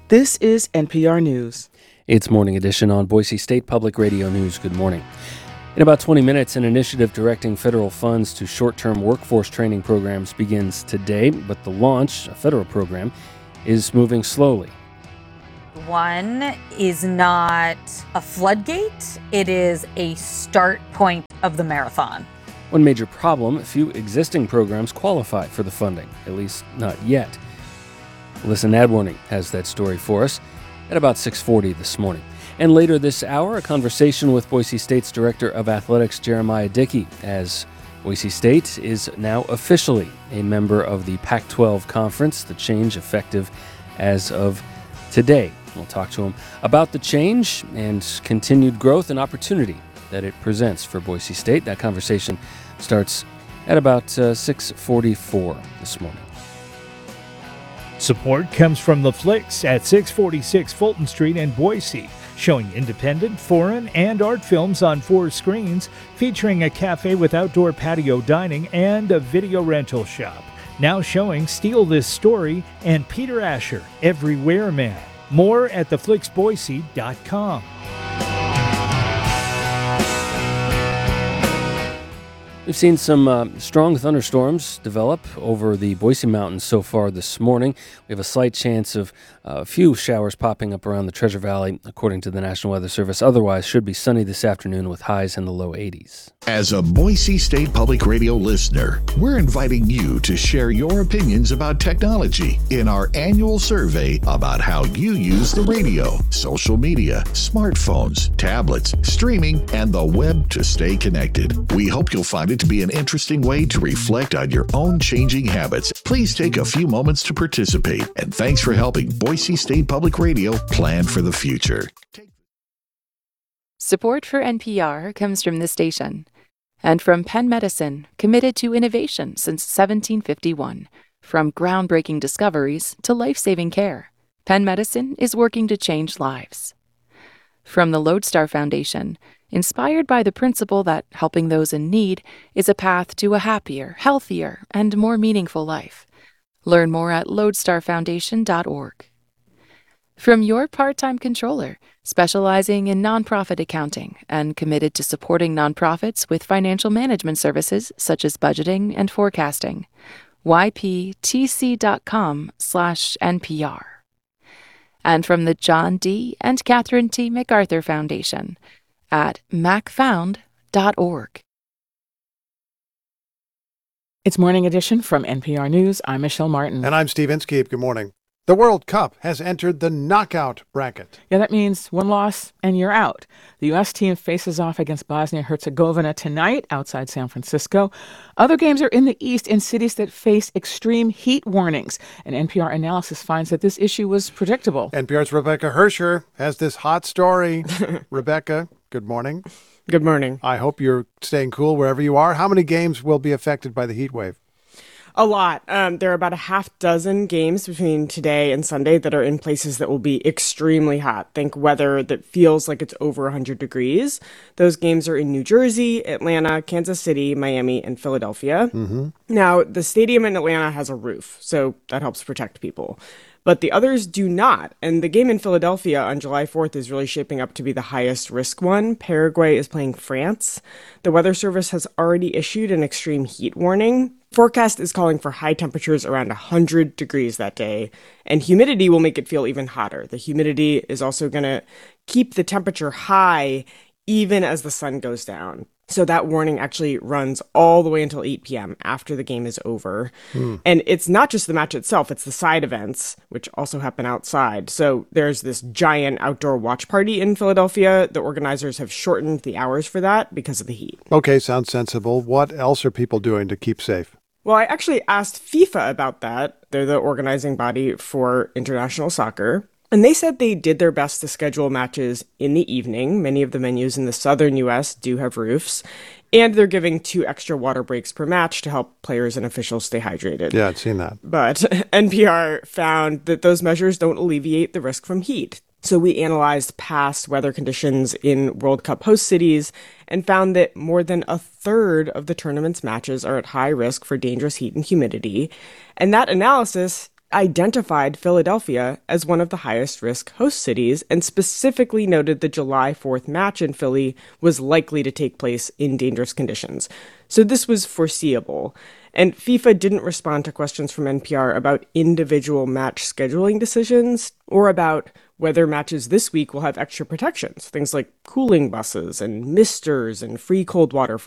This is NPR News. It's Morning Edition on Boise State Public Radio News. Good morning. In about 20 minutes, an initiative directing federal funds to short-term workforce training programs begins today, but the launch, a federal program, is moving slowly. One is not a floodgate, it is a start point of the marathon. One major problem, few existing programs qualify for the funding, at least not yet. Alyssa Nadwarny has that story for us at about 6:40 this morning. And later this hour, a conversation with Boise State's Director of Athletics, Jeremiah Dickey, as Boise State is now officially a member of the Pac-12 Conference, the change effective as of today. We'll talk to him about the change and continued growth and opportunity that it presents for Boise State. That conversation starts at about 6:44 this morning. Support comes from The Flicks at 646 Fulton Street in Boise, showing independent, foreign, and art films on 4 screens, featuring a cafe with outdoor patio dining and a video rental shop. Now showing Steal This Story and Peter Asher, Everywhere Man. More at theflicksboise.com. We've seen some strong thunderstorms develop over the Boise Mountains so far this morning. We have a slight chance of a few showers popping up around the Treasure Valley, according to the National Weather Service. Otherwise, should be sunny this afternoon with highs in the low 80s. As a Boise State Public Radio listener, we're inviting you to share your opinions about technology in our annual survey about how you use the radio, social media, smartphones, tablets, streaming, and the web to stay connected. We hope you'll find it to be an interesting way to reflect on your own changing habits. Please take a few moments to participate, and thanks for helping Boise State Public Radio plan for the future. Support for NPR comes from this station and from Penn Medicine, committed to innovation since 1751. From groundbreaking discoveries to life-saving care, Penn Medicine is working to change lives. From the Lodestar Foundation, inspired by the principle that helping those in need is a path to a happier, healthier, and more meaningful life. Learn more at lodestarfoundation.org. From your part-time controller, specializing in nonprofit accounting and committed to supporting nonprofits with financial management services such as budgeting and forecasting. yptc.com/NPR. And from the John D. and Catherine T. MacArthur Foundation at macfound.org. It's Morning Edition from NPR News. I'm Michelle Martin. And I'm Steve Inskeep. Good morning. The World Cup has entered the knockout bracket. Yeah, that means one loss and you're out. The U.S. team faces off against Bosnia-Herzegovina tonight outside San Francisco. Other games are in the East in cities that face extreme heat warnings. An NPR analysis finds that this issue was predictable. NPR's Rebecca Hersher has this hot story. Rebecca, good morning. Good morning. I hope you're staying cool wherever you are. How many games will be affected by the heat wave? A lot. There are about a half dozen games between today and Sunday that are in places that will be extremely hot. Think weather that feels like it's over 100 degrees. Those games are in New Jersey, Atlanta, Kansas City, Miami, and Philadelphia. Mm-hmm. Now, the stadium in Atlanta has a roof, so that helps protect people. But the others do not. And the game in Philadelphia on July 4th is really shaping up to be the highest risk one. Paraguay is playing France. The Weather Service has already issued an extreme heat warning. Forecast is calling for high temperatures around 100 degrees that day, and humidity will make it feel even hotter. The humidity is also going to keep the temperature high even as the sun goes down. So that warning actually runs all the way until 8 p.m. after the game is over. And it's not just the match itself, it's the side events, which also happen outside. So there's this giant outdoor watch party in Philadelphia. The organizers have shortened the hours for that because of the heat. Okay, sounds sensible. What else are people doing to keep safe? Well, I actually asked FIFA about that. They're the organizing body for international soccer. And they said they did their best to schedule matches in the evening. Many of the venues in the southern U.S. do have roofs. And they're giving 2 extra water breaks per match to help players and officials stay hydrated. Yeah, I'd seen that. But NPR found that those measures don't alleviate the risk from heat. So we analyzed past weather conditions in World Cup host cities and found that more than a third of the tournament's matches are at high risk for dangerous heat and humidity. And that analysis identified Philadelphia as one of the highest risk host cities and specifically noted the July 4th match in Philly was likely to take place in dangerous conditions. So this was foreseeable. And FIFA didn't respond to questions from NPR about individual match scheduling decisions or about whether matches this week will have extra protections, things like cooling buses and misters and free cold water